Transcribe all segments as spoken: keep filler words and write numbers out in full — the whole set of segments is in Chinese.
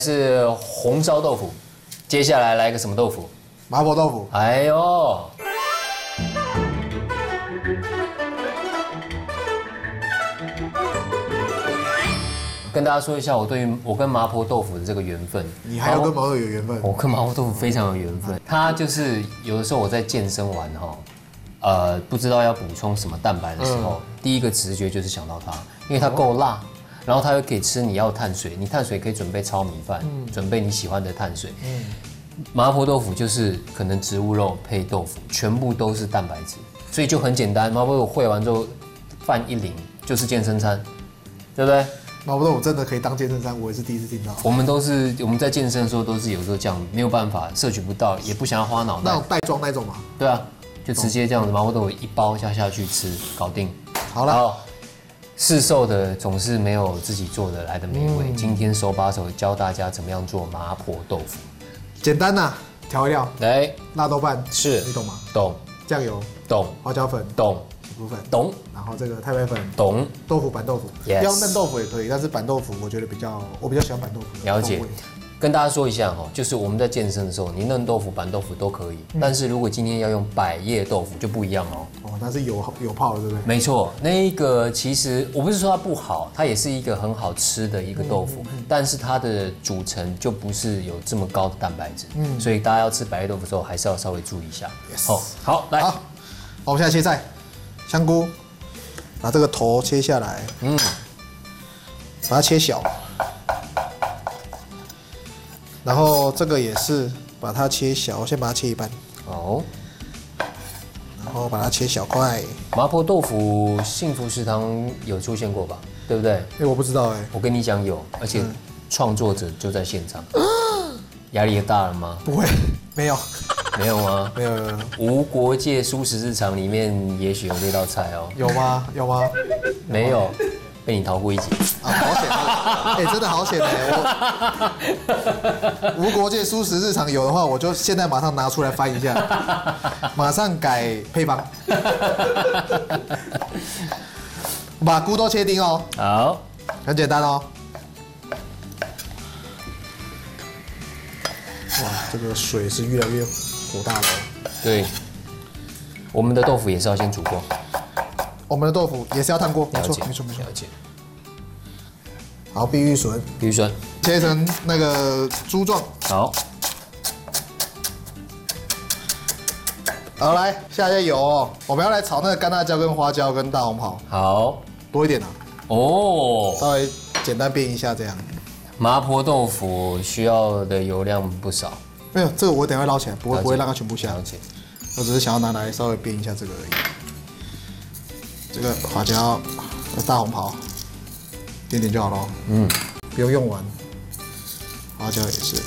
是红烧豆腐，接下来来个什么豆腐？ 麻婆豆腐。 哎呦，跟大家说一下我对于我跟麻婆豆腐的这个缘分。 你还有跟麻婆豆腐有缘分？ 我跟麻婆豆腐非常有缘分。它就是有的时候我在健身完哈，呃，不知道要补充什么蛋白的时候，嗯、第一个直觉就是想到它，因为它够辣。哦，然后它又可以吃你要碳水，你碳水可以准备糙米饭，嗯、准备你喜欢的碳水。嗯、麻婆豆腐就是可能植物肉配豆腐，全部都是蛋白质，所以就很简单。麻婆豆腐烩完之后，饭一淋就是健身餐，对不对？ 麻婆豆腐真的可以当健身餐，我也是第一次听到。 我们都是我们在健身的时候都是有时候这样，没有办法摄取不到，也不想要花脑袋。 那种袋装那种吗？ 对啊，就直接这样子，麻婆豆腐一包下下去吃，搞定。 好了。 市售的总是没有自己做的来的美味。嗯、今天手把手教大家怎么样做麻婆豆腐， 简单呐、啊，调味料， 来， 辣豆瓣是， 你懂吗？ 懂。 酱油， 懂。 花椒粉， 懂。 土粉， 懂。 然后这个太白粉， 懂。 豆腐板豆腐， yes. 要嫩豆腐也可以，但是板豆腐我觉得比较，我比较喜欢板豆腐。 了解。跟大家说一下哈，就是我们在健身的时候，你嫩豆腐、板豆腐都可以，嗯、但是如果今天要用百叶豆腐就不一样哦。 哦，那是有有泡的，对不对？ 没错，那一个其实我不是说它不好，它也是一个很好吃的一个豆腐，嗯嗯、但是它的组成就不是有这么高的蛋白质，嗯，所以大家要吃百叶豆腐的时候还是要稍微注意一下。 Yes. 哦，好，来， 好，我们现在切菜，香菇，把这个头切下来，嗯，把它切小。然后这个也是把它切小，我先把它切一半。 哦。 然后把它切小块。 麻婆豆腐幸福食堂有出现过吧？对不对？ 哎，我不知道哎。 我跟你讲有，而且创作者就在现场。压力大了吗？ 不会，没有。 没有吗？ 没有没有。 无国界蔬食日常里面也许有这道菜哦。 有吗？有吗？ 没有。被你逃过一劫啊，好险！哎、欸，真的好险哎！我无国界蔬食日常有的话，我就现在马上拿出来翻一下，马上改配方。把菇都切丁哦。 好， 很简单哦。哇，这个水是越来越火大了。 对，我们的豆腐也是要先煮过。 我们的豆腐也是要烫过，没错，没错，没错。 了解。 好，碧玉笋， 碧玉笋切成那个珠状。 好。 好，来下一些油哦，我们要来炒那个干辣椒、跟花椒、跟大红袍。 好， 多一点啊。 哦。 稍微简单煸一下这样。 麻婆豆腐需要的油量不少。 没有，这个我等一下捞起来，不会不会让它全部下。 了解。 我只是想要拿来稍微煸一下这个而已。这个花椒、大红袍，点点就好了。嗯，不用用完。花椒也是，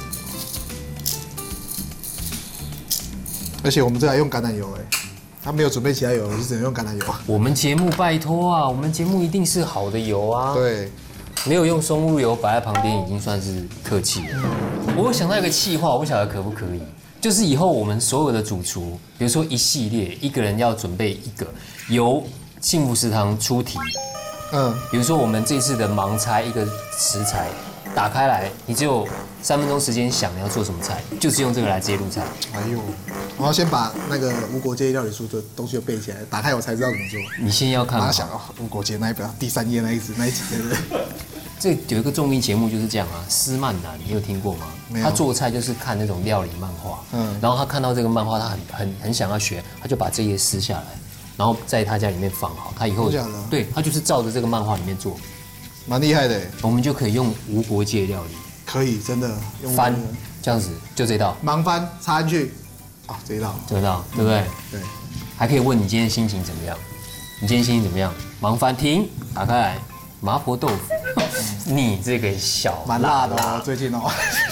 而且我们这还用橄榄油哎，他没有准备其他油，就只能用橄榄油。 我们节目拜托啊，我们节目一定是好的油啊。 对， 没有用松露油摆在旁边已经算是客气了。嗯、我想到一个企划，我不晓得可不可以，就是以后我们所有的主厨，比如说一系列，一个人要准备一个由幸福食堂出题，嗯，比如说我们这次的盲猜一个食材，打开来，你只有三分钟时间想你要做什么菜，就是用这个来直接入菜。 哎呦，我要先把那个无国界料理书的东西都背起来，打开我才知道怎么做。 你先要看， 马上想哦，无国界那一本第三页那一只那一集，对不对？ 这有一个综艺节目就是这样啊，施曼南，你有听过吗？他做菜就是看那种料理漫画，嗯，然后他看到这个漫画，他很很很想要学，他就把这页撕下来。然后在他家里面放好，他以后对他就是照着这个漫画里面做， 蛮厉害的。我们就可以用无国界料理， 可以真的用翻这样子，就这道盲翻插进去，啊，这一道这一道对不对？ 对， 还可以问你今天心情怎么样？你今天心情怎么样？盲翻停，打开来，麻婆豆腐，你这个小蛮辣的哦，最近哦，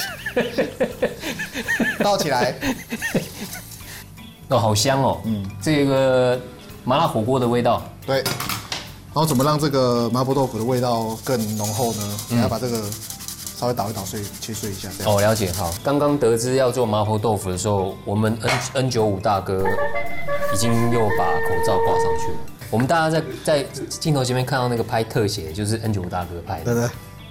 倒起来， 哦，好香哦，嗯，这个。麻辣火锅的味道， 对。然后怎么让这个麻婆豆腐的味道更浓厚呢？你要把这个稍微捣一捣碎，切碎一下。 哦，了解。好，刚刚得知要做麻婆豆腐的时候，我们 N N 九五大哥已经又把口罩挂上去了。我们大家在在镜头前面看到那个拍特写，就是 N 九五大哥拍的。 对对。